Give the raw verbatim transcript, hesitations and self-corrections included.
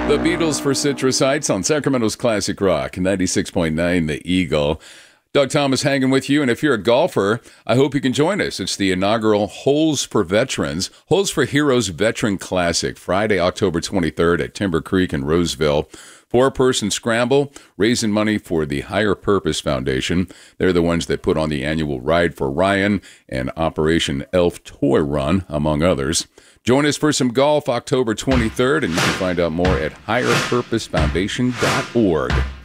The Beatles for Citrus Heights on Sacramento's Classic Rock, ninety-six point nine The Eagle. Doug Thomas hanging with you, and if you're a golfer, I hope you can join us. It's the inaugural Holes for Veterans, Holes for Heroes Veteran Classic, Friday, October twenty-third at Timber Creek in Roseville. Four-person scramble, raising money for the Higher Purpose Foundation. They're the ones that put on the annual Ride for Ryan and Operation Elf Toy Run, among others. Join us for some golf October twenty-third, and you can find out more at higher purpose foundation dot org.